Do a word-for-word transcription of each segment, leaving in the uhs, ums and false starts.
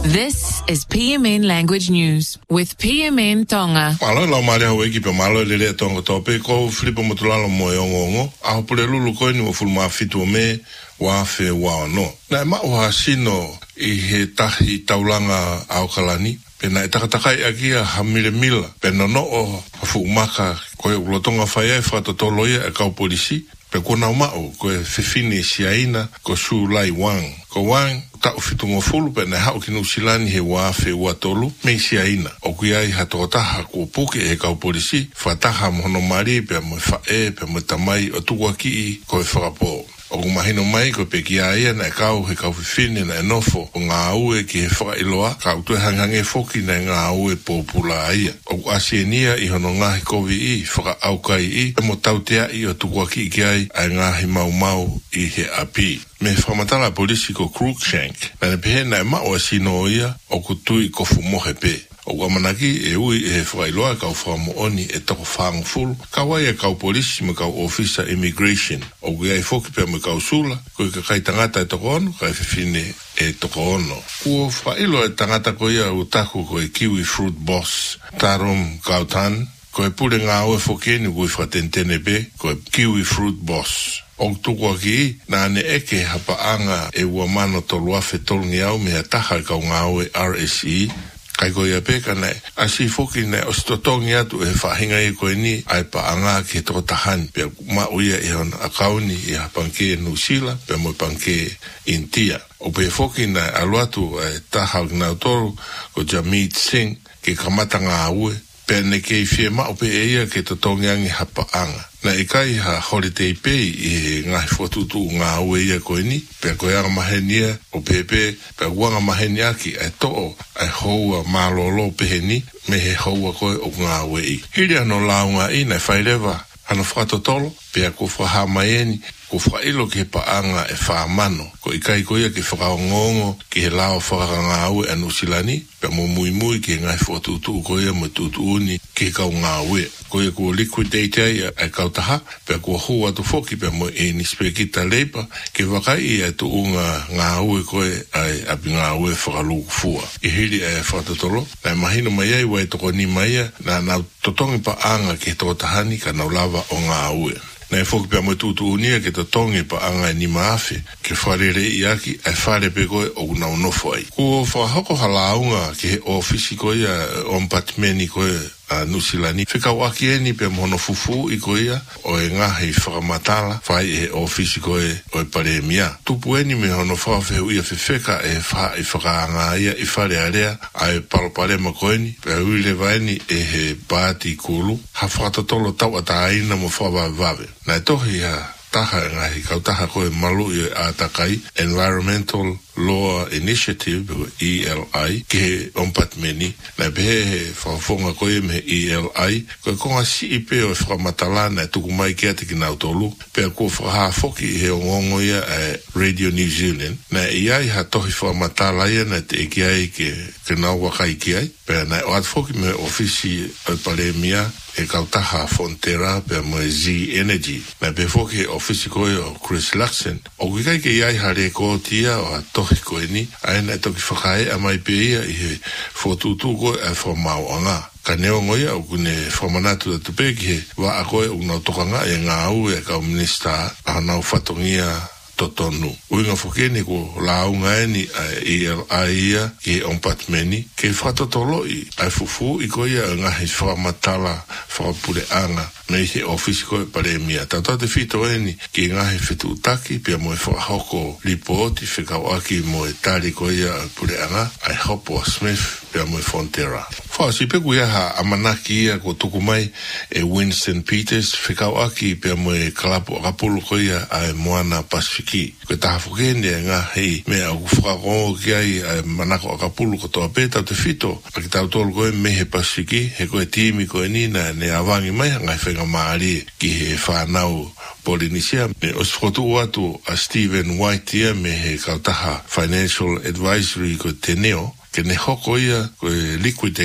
This is P M N Language News with P M N Tonga. Malo la mare ho eki pe malo le le tonga tope ko flipo motulalo mo yongongo a pule lulu ko ni mo fulma fitu me wa fe wa no. Na ma wa sino I he tahi taulanga au kalani pena takatakai aki a hamile mila pena no o fu maka ko lotonga faia fa to toloia e ka polisi pe kona mao ko fefini siaina ko su lai wang ko wang ta ufitungo fulu pe na hau kinu silani he wa fe wa tolu me siaina o kuiai hatota ha ko puke e ka polisi fataha mono mari pe mo fa e pe mo tamai o tuaki ko frapo o mahino mai ko pe kia ia na kau he kau fefini na enofo o ngā ue ki he whaka iloa ka utu hangange foki na ngā ue popula ia o asienia I hono ngahi kovi I whaka aukai I e mo tautea I o tukuaki ki ai ai ngahi mau mau I he api me whamatala polisi ko Cruikshank na ne pehe na e mao asino ia o kutui ko fumohe pe o wamanaki e ui e whailoa kau whamooni e toko whangu fulu ka wai e kau polisi me kau officer immigration o kui ai foki pia me kau sula ko I ka kai tangata e toko ono kai whiwhine e toko ono kua whailo e tangata ko ia utaku ko e Kiwi Fruit Boss tarum kautan ko e pure ngā oe foki ni kui whatentene be ko e Kiwi Fruit Boss o tuku aki na ane eke hapaanga e ua mano tolu afe tolu ni au me ataha kau ngā oe R S E kai koe a peka nei, asi foki nei o stotongi atu e whahinga I koe ni ai pa anga ke toko tahani pia ma uia e hon akauni I hapanke Nusila pia mo panke Intia o pe foki nei aluatu e taha ngau toru ko Jamit Singh ke kamata ngā ue pia ne ke I fie ma o pe e ia ke totongi angi hapa anga na I kai ha holiday pay I ngahi fotutu ngā ue ia koe ni pia koe anga mahenia o pepe pia uanga mahenia ki e to'o ai houa malolo peheni me he houa koe o ngā ue I hiri ano launga I na whairewa ano whakatotolo pia ko whahamaeni ko whailo ke paanga e whamano ko I kai koe ke whakaongongo ke he lao whakanga ue anu silani pia mo mui mui ke ngai fotutu koe mo tutuuni ke kau ngā ue koe ko liquidate ai ai kautaha pe ko hua tu foki pe mo e ni spekita lepa ke wakai e tu unga ngā ue koe ai api ngā ue whakaluku fua I hiri e whakatotolo na mahino mai ai wai toko ni mai na na totongi pa anga ke toko tahani ka nau lava o ngā ue na e foki pe mo tutu unia ke totongi pa anga ni maafe ke wharere I aki ai whare pe koe o nau nofo ai ko whakahoko halaunga ke he ofisi koe on patmeni koe a Nusilani whikau aki eni pe mono fufu I koea o e ngahi whakamatala whai e ofisi koe o e pare mia tupu eni me hono whawhehu ia whiwheka e wha I whakaanga ia I whare area a e palopare ma koeni pe uile vaeni e he pāti kulu ha whakatotolo tau ata aina mo whawa vave na e tohi ha taha ngahi kau taha koe malu I a takai Environmental Law Initiative E L I ke ompatmeni na behe he whawfonga koe me E L I koe konga si I pe o whakamatala na tuku mai kia te ki nau tolu pe ko whakaha foki he ongongo ia e Radio New Zealand na I ai ha tohi whakamatala ia na te eki ai ke, ke nau wakai ki ai pe na o at foki me ofisi o pare mia e kautaha Fonterra pe mo Z Energy na be foki ofisi koe o Chris Luxon o kikai ke iai hare ko tia o a tohi koe ni aina e toki whakae a mai pe ia I he fotutu koe e whamau anga ka neo ngoia o kune whamanatu da tupe ki he wa a koe unau tokanga e ngā ue e kau minista a nau whatongia totonu. Uinga whakene ko launga eni a E L I ia ki ompatmeni ke whatotoloi ai fufu I koia ngahi whamatala whakapure anga me he ofisi koe pare mia. Tata te whito eni ki ngahi whitu utaki pia mo e whakahoko ripoti whikau aki mo e tari koia pure anga ai Hopo Smith pia mo e Fonterra. Whasi peku ia ha amanaki ia ko tuku mai e Winston Peters whikau aki pia mo e kalapo rapulu koia ai Moana Pasifiki. Koe taha whakene e ngā hei mea au whakakongo ki ai ai manako akapulu ko toa pētau te whito pa ki tau tolu koe me he Pasifiki he koe timi koe nina ne awangi mai ngai whenga maari ki he whanau Polynesia me os whotu atu a Stephen White ia me he kautaha Financial Advisory ko te neo ke ne hoko ia koe liquidator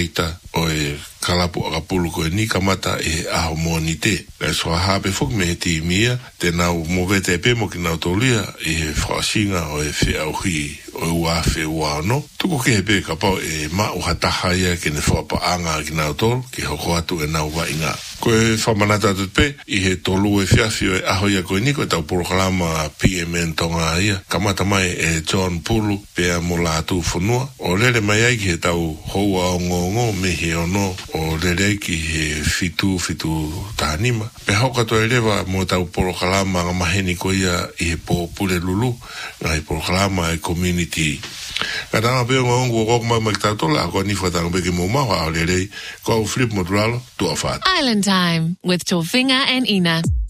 o e kalapu a kapulu ko e ni kamata e aho mo ni te. Kai soa hape fok me he ti mia, te nau mo vete e pe mo ki nau taulia, i he whaasinga o e whi au hi o e ua whi ua no. Tuko ke he pe ka pau e ma o hataha ia ke ne whapa anga ki nau tolu, ki hoko atu e nau wa inga. Ko e whamanata atu pe, i he tolu e whiawhi o e aho ia koe niko e tau porokalama P M N tonga ia. Kamata mai e John Pulu, pea mo la atu whanua. O lere mai ai ki he tau houa o ngongo me he ono, o lere ki he fitu fitu tahanima. Pe hauka to e rewa mo tau porokalama nga maheni ko ia i he po pule lulu, nga he porokalama e community. Ka tanga peo ngā ongu o kokma mai tau tola, a koa ni whatanga peke mō mawa o lere, ko au flip mo tulalo, tua whāt. Island Time with Tofinga and Ina.